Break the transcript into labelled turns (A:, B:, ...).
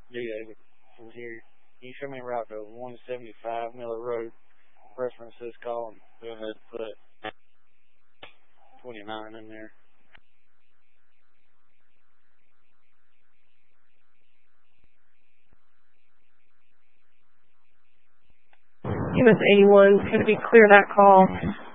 A: Yeah, from here. Can you show me a route to 175 Miller Road? Reference this call and go ahead and put 29 in there.
B: US 81 is going to be clear that call.